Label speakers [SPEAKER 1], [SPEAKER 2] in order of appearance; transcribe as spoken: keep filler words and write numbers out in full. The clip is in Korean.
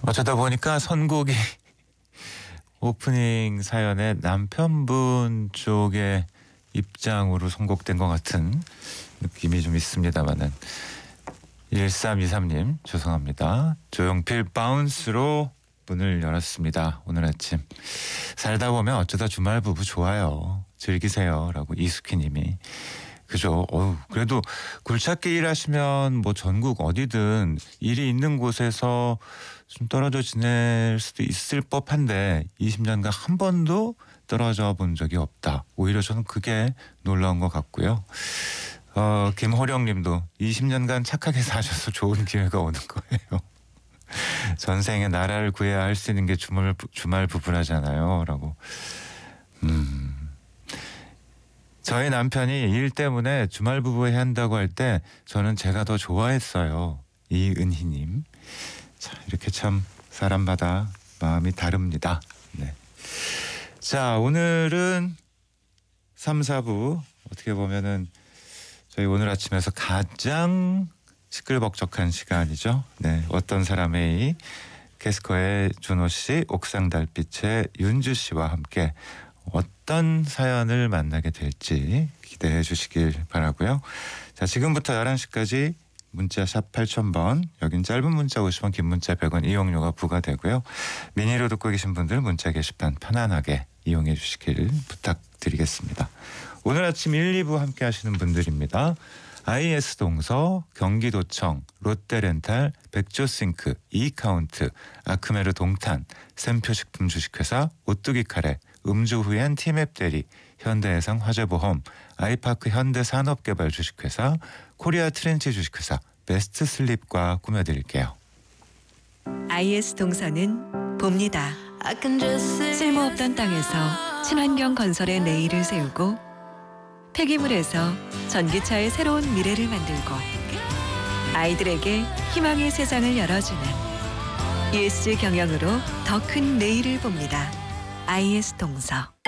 [SPEAKER 1] 어쩌다 보니까 선곡이 오프닝 사연에 남편분 쪽의 입장으로 선곡된 것 같은 느낌이 좀 있습니다만은 일삼이삼 님 죄송합니다. 조용필 바운스로 문을 열었습니다. 오늘 아침 살다 보면 어쩌다 주말 부부 좋아요. 즐기세요 라고 이수키 님이. 그죠. 어우, 그래도 굴착기 일하시면 뭐 전국 어디든 일이 있는 곳에서 좀 떨어져 지낼 수도 있을 법한데 이십 년간 한 번도 떨어져 본 적이 없다. 오히려 저는 그게 놀라운 것 같고요. 어, 김호령 님도 이십 년간 착하게 사셔서 좋은 기회가 오는 거예요. 전생에 나라를 구해야 할 수 있는 게 주말, 주말 부부라잖아요. 라고. 음. 저희 남편이 일 때문에 주말 부부 해야 한다고 할 때 저는 제가 더 좋아했어요. 이은희님. 자, 이렇게 참 사람마다 마음이 다릅니다. 네. 자, 오늘은 삼, 사 부 어떻게 보면은 저희 오늘 아침에서 가장 시끌벅적한 시간이죠. 네, 어떤 사람의 이 캐스커의 준호 씨, 옥상 달빛의 윤주 씨와 함께 어떤 사연을 만나게 될지 기대해 주시길 바라고요. 자, 지금부터 열한 시까지 문자 샵 팔천 번, 여긴 짧은 문자 오십 원, 긴 문자 백 원 이용료가 부과되고요. 미니로 듣고 계신 분들 문자 게시판 편안하게 이용해 주시길 부탁드리겠습니다. 오늘 아침 일, 이 부 함께 하시는 분들입니다. 아이에스 동서, 경기도청, 롯데렌탈, 백조싱크, 이카운트, 아크메르 동탄, 샘표식품 주식회사, 오뚜기 카레, 음주 후엔 티맵 대리, 현대해상 화재보험, 아이파크 현대산업개발 주식회사, 코리아 트렌치 주식회사, 베스트 슬립과 꾸며드릴게요.
[SPEAKER 2] 아이에스 동서는 봅니다. 쓸모없던 땅에서 친환경 건설의 내일을 세우고 폐기물에서 전기차의 새로운 미래를 만들고 아이들에게 희망의 세상을 열어주는 이에스지 경영으로 더 큰 내일을 봅니다. 아이에스 동서.